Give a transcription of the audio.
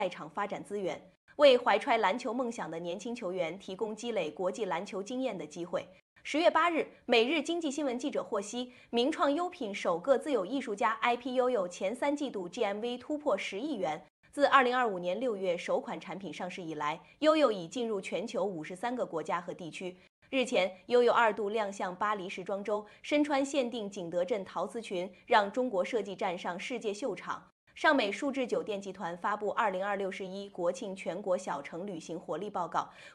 赛场发展资源，为怀揣篮球梦想的年轻球员提供积累国际篮球经验的机会。10月8日，每日经济新闻记者获悉，名创优品首个自有艺术家 IP 悠悠前3季度 GMV 突破10亿元。自2025年6月首款产品上市以来，悠悠已进入全球53个国家和地区。日前，悠悠2度亮相巴黎时装周，身穿限定景德镇陶瓷裙，让中国设计站上世界秀场。尚美数智酒店集团发布2026-11国庆全国小城旅行活力报告，